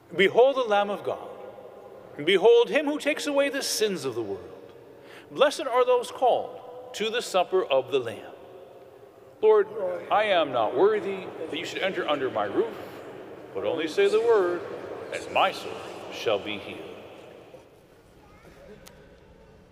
Behold the Lamb of God. Behold him who takes away the sins of the world. Blessed are those called to the supper of the Lamb. Lord, I am not worthy that you should enter under my roof, but only say the word, and my soul shall be healed.